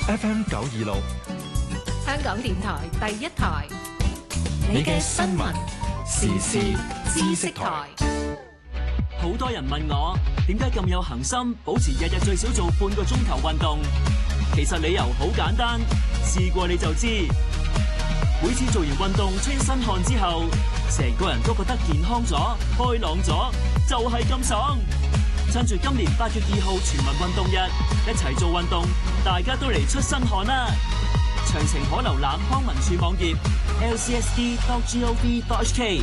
FM 926， 香港電台第一台， 你嘅新聞時事知識台。 好多人問我點解咁有恒心，保持日日最少做半個鐘頭運動。其實理由好簡單，試過你就知。每次做完運動出身汗之後，成個人都覺得健康咗、開朗咗，就係咁爽。趁住今年8月2號全民運動日，一齊做運動，大家都嚟出身汗啦！詳情可瀏覽康文署網頁 lcsd.gov.hk。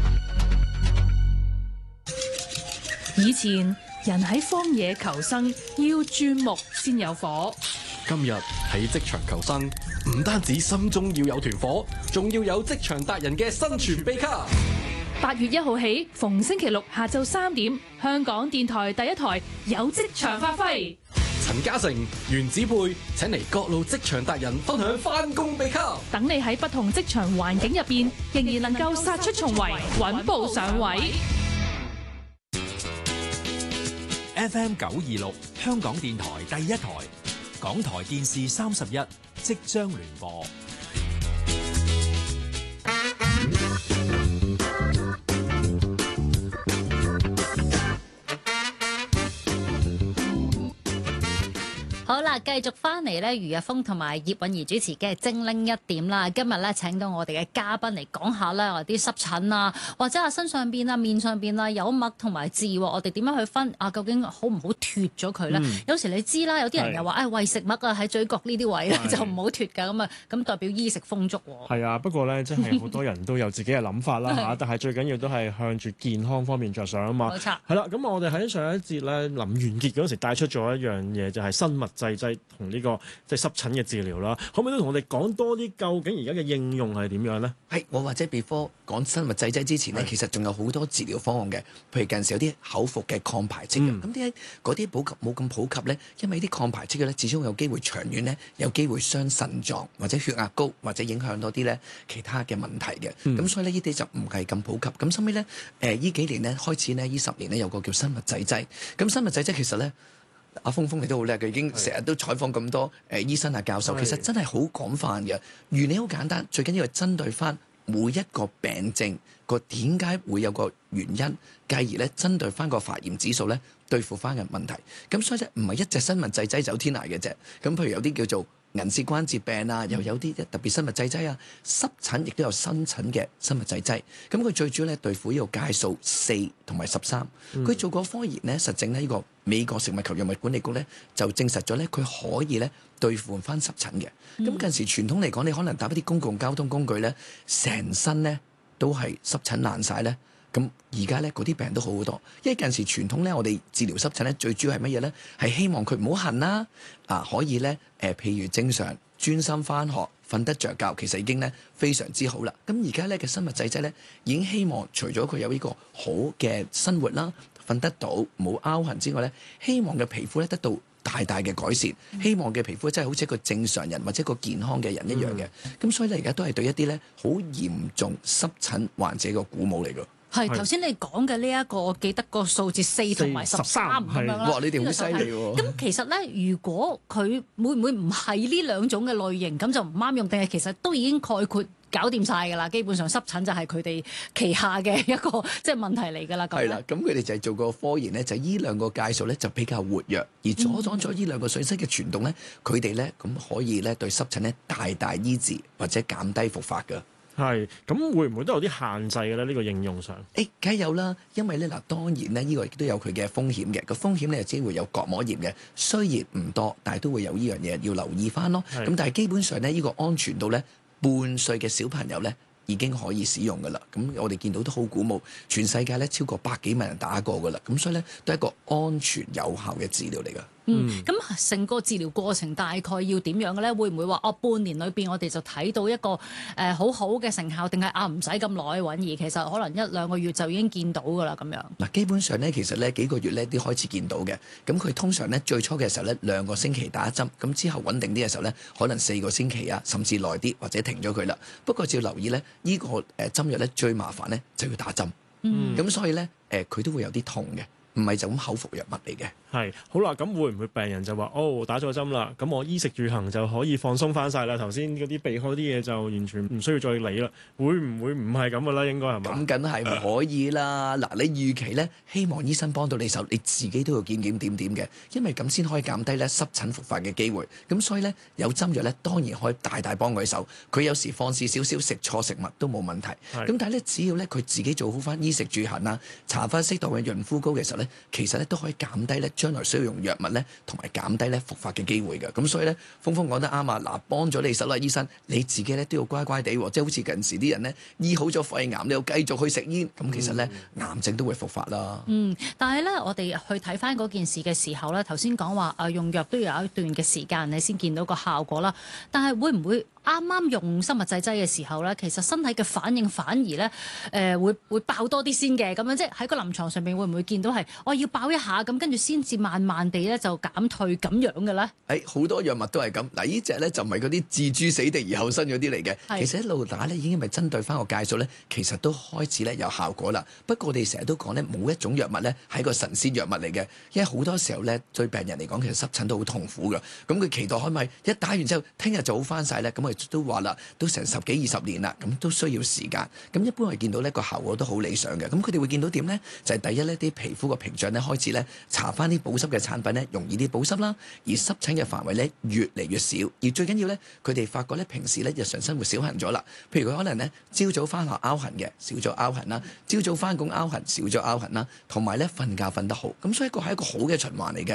以前人喺荒野求生，要鑽木先有火。 今日喺職場求生，唔單止心中要有團火，仲要有職場達人嘅生存秘笈。 8月1號起，逢星期六下晝3點，香港電台第一台有職場發揮。 陳嘉誠、袁子佩請嚟各路職場達人分享返工秘笈， 等你喺不同職場環境入邊，仍然能夠殺出重圍，穩步上位。 FM 926，香港電台第一台，港台電視31即將聯播。 好啦，繼續翻嚟咧，余日峰同埋葉韻儀主持嘅精靈一點啦。今日咧請到我哋嘅嘉賓嚟講下咧，我啲濕疹啊，或者身上邊啊、面上邊啊有癦同埋痣，我哋點樣去分啊？究竟好唔好脫咗佢咧？有時你知啦，有啲人又話喂食物啊喺嘴角呢啲位咧就唔好脫㗎，咁啊咁代表衣食豐足喎。 係啊，不過咧真係好多人都有自己嘅諗法啦嚇，但係最緊要都係向住健康方面着想啊嘛。 冇錯。 係啦，咁我哋喺上一節咧臨完結嗰時帶出咗一樣嘢，就係生物製劑同呢個即係濕疹嘅治療啦。可唔可以都同我哋講多啲究竟而家嘅應用係點樣咧？ 係，我或者 before 講生物製劑之前咧，其實仲有好多治療方案嘅。譬如近時有啲口服嘅抗排斥嘅，咁點解嗰啲普及冇咁普及咧？因為啲抗排斥嘅咧，始終有機會長遠咧，有機會傷腎臟或者血壓高，或者影響到啲咧其他嘅問題嘅。咁所以呢，呢啲就唔係咁普及。咁收尾咧，呢幾年咧開始咧，呢10年咧有個叫生物製劑。咁生物製劑其實咧，阿峰峰你都好叻嘅，已經成日都採訪咁多醫生啊教授，其實真係好廣泛嘅。原理好簡單，最緊要係針對翻每一個病症個點解會有個原因，繼而咧針對翻個發炎指數咧對付翻嘅問題。咁所以咧唔係一隻生物製劑走天涯嘅啫。咁譬如有啲叫做銀屑關節病啊，又有啲特別生物製劑啊，濕疹亦都有新疹嘅生物製劑。咁佢最主要咧對付呢個介素4同埋13。佢做過科研咧，實證咧呢個美國食物及藥物管理局咧就證實咗咧佢可以咧對付翻濕疹嘅。咁近時傳統嚟講，你可能搭一啲公共交通工具咧，成身咧都係濕疹爛晒咧。咁而家咧嗰啲病都好好多，因為近時傳統咧我哋治療濕疹咧最主要係乜嘢咧？係希望佢唔好痕啦，可以咧譬如正常專心返學、瞓得着覺，其實已經咧非常之好啦。咁而家咧嘅生物製劑咧已經希望除咗佢有呢個好嘅生活啦、瞓得到冇凹痕之外咧，希望嘅皮膚咧得到大大嘅改善，希望嘅皮膚真係好似一個正常人或者一個健康嘅人一樣嘅。咁所以咧而家都係對一啲咧好嚴重濕疹患者個鼓舞嚟㗎。 係頭先你講嘅呢一個，我記得個數字4同埋13咁樣啦。 哇！你哋好犀利喎。 咁其實咧，如果佢會唔會唔係呢兩種嘅類型，咁就唔啱用，定係其實都已經概括搞掂晒㗎啦？基本上濕疹就係佢哋旗下嘅一個即係問題嚟㗎啦。 係啦，咁佢哋就係做個科研咧，就係依兩個介素咧就比較活躍，而阻擋咗依兩個水劑嘅傳動咧，佢哋咧咁可以咧對濕疹咧大大醫治或者減低復發㗎。 係，咁會唔會都有啲限制嘅咧？呢個應用上， 梗係有啦，因為咧嗱，當然咧呢個亦都有佢嘅風險嘅。個風險咧只會有角膜炎嘅，雖然唔多，但係都會有呢樣嘢要留意翻咯。咁但係基本上咧，呢個安全度咧，半歲嘅小朋友咧已經可以使用噶啦。咁我哋見到都好鼓舞，全世界咧超過100幾萬人打過噶啦。咁所以咧都係一個安全有效嘅治療嚟㗎。 咁成個治療過程大概要點樣嘅咧？會唔會話半年裏邊我哋就睇到一個好好嘅成效，定係唔使咁耐揾，而其實可能1-2個月就已經見到㗎啦咁樣？ 嗱，基本上咧，其實咧幾個月咧都開始見到嘅。咁佢通常咧最初嘅時候咧2個星期打一針，咁之後穩定啲嘅時候咧，可能4個星期啊，甚至耐啲或者停咗佢啦。不過要留意咧，呢個針藥咧最麻煩咧就要打針。咁所以咧佢都會有啲痛嘅，唔係就咁口服藥物嚟嘅。 係好啦，咁會唔會病人就話打咗針啦，咁我衣食住行就可以放鬆翻晒啦？頭先嗰啲避開啲嘢就完全唔需要再理啦。會唔會唔係咁嘅啦？應該係嘛？ 咁梗係唔可以啦！嗱，你預期咧，希望醫生幫到你手，你自己都要檢點嘅，因為咁先可以減低咧濕疹復發嘅機會。咁所以咧，有針藥咧當然可以大大幫佢手。佢有時放肆少少食錯食物都冇問題。咁但係咧，只要咧佢自己做好翻衣食住行啦，搽翻適當嘅潤膚膏嘅時候咧，其實咧都可以減低咧將來需要用藥物咧，同埋減低咧復發嘅機會嘅。咁所以咧，峰講得啱啊！嗱，幫咗你手啦，醫生，你自己咧都要乖乖地，即係好似近時啲人咧醫好咗肺癌，你要繼續去食煙，咁其實咧癌症都會復發啦。 但係咧，我哋去睇翻嗰件事嘅時候咧，頭先講話用藥都要有一段嘅時間你先見到個效果啦。但係會唔會啱啱用生物製劑嘅時候咧，其實身體嘅反應反而咧會爆多啲先嘅咁樣，即係喺個臨床上面會唔會見到係我要爆一下咁，跟住先至慢慢地咧就減退咁樣嘅咧？ 好多藥物都係咁。嗱，呢隻咧就唔係嗰啲置諸死地而後生嗰啲嚟嘅。其實一路打咧已經係針對翻個戒數咧，其實都開始咧有效果啦。不過我哋成日都講咧，冇一種藥物咧係個神仙藥物嚟嘅，因為好多時候咧對病人嚟講，其實濕疹都好痛苦嘅。咁佢期待可唔可以一打完之後聽日就好翻晒咧？咁我哋都話啦，都成10幾20年啦，咁都需要時間。咁一般我哋見到呢個效果都好理想嘅。咁佢哋會見到點咧？就係第一咧，啲皮膚個屏障咧開始咧搽翻啲保濕嘅產品咧，容易啲保濕啦，而濕疹嘅範圍咧越嚟越少。而最緊要咧，佢哋發覺咧平時咧日常生活少痕咗啦。譬如佢可能咧朝早翻學拗痕嘅，少咗拗痕啦；朝早翻工拗痕，少咗拗痕啦。同埋咧瞓覺瞓得好，咁所以係一個好嘅循環嚟嘅。